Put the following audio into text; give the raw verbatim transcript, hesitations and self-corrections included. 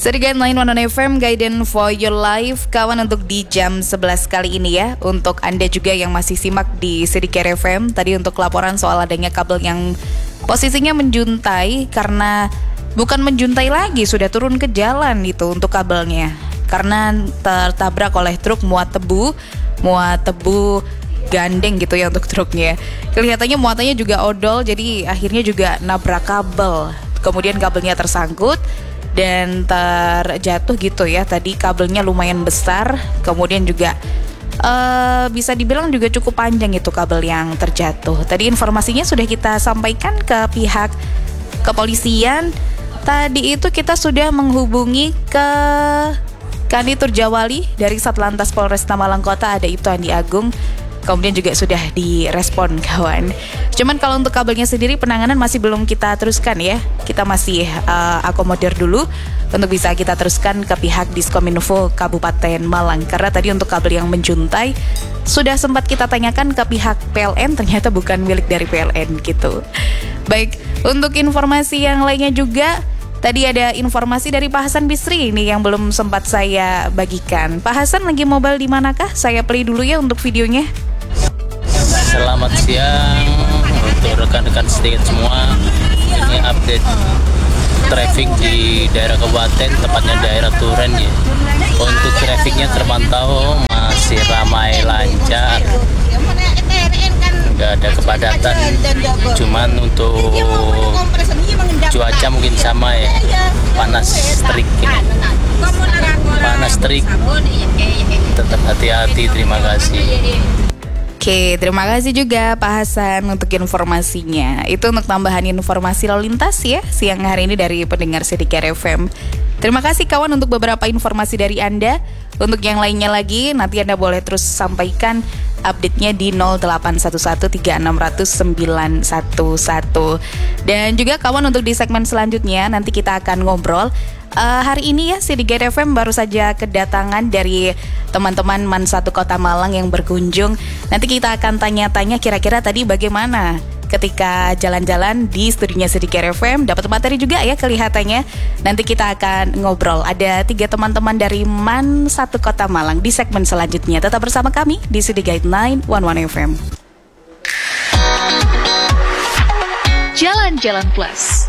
Sedigan Line One F M, Guidance for Your Life. Kawan, untuk di jam sebelas kali ini ya, untuk Anda juga yang masih simak di Sedigan F M, tadi untuk laporan soal adanya kabel yang posisinya menjuntai, karena bukan menjuntai lagi, sudah turun ke jalan itu untuk kabelnya, karena tertabrak oleh truk muat tebu, muat tebu gandeng gitu ya untuk truknya. Kelihatannya muatannya juga odol, jadi akhirnya juga nabrak kabel. Kemudian kabelnya tersangkut dan terjatuh gitu ya. Tadi kabelnya lumayan besar, kemudian juga uh, bisa dibilang juga cukup panjang itu kabel yang terjatuh. Tadi informasinya sudah kita sampaikan ke pihak kepolisian. Tadi itu kita sudah menghubungi ke Kanditur Jawali dari Satlantas Polresta Malang Kota, ada Ibtu Andi Agung. Kemudian juga sudah direspon kawan. Cuman kalau untuk kabelnya sendiri penanganan masih belum kita teruskan ya. Kita masih uh, akomodir dulu untuk bisa kita teruskan ke pihak Diskominfo Kabupaten Malang. Karena tadi untuk kabel yang menjuntai sudah sempat kita tanyakan ke pihak P L N, ternyata bukan milik dari P L N gitu. Baik, untuk informasi yang lainnya juga, tadi ada informasi dari Pak Hasan Bisri ini yang belum sempat saya bagikan. Pak Hasan lagi mobile di manakah? Saya play dulu ya untuk videonya. Selamat siang untuk rekan-rekan sedikit semua. Ini update traffic di daerah kabupaten, tepatnya daerah Turen ya. Untuk trafiknya terpantau masih ramai lancar, nggak ada kepadatan. Cuman untuk cuaca mungkin sama ya, panas terik ini. Panas terik. Tetap hati-hati. Terima kasih. Oke, terima kasih juga Pak Hasan untuk informasinya. Itu untuk tambahan informasi lalu lintas ya siang hari ini dari pendengar Sedikan F M. Terima kasih kawan untuk beberapa informasi dari Anda. Untuk yang lainnya lagi, nanti Anda boleh terus sampaikan update-nya di nol delapan satu satu tiga enam nol nol sembilan satu satu. Dan juga kawan, untuk di segmen selanjutnya nanti kita akan ngobrol. Uh, hari ini ya Sedigan F M baru saja kedatangan dari teman-teman Man satu Kota Malang yang berkunjung. Nanti kita akan tanya-tanya kira-kira tadi bagaimana ketika jalan-jalan di studionya Sedigan F M. Dapat materi juga ya kelihatannya. Nanti kita akan ngobrol. Ada tiga teman-teman dari Man satu Kota Malang di segmen selanjutnya. Tetap bersama kami di Sedigan Line One F M. Jalan-Jalan Plus.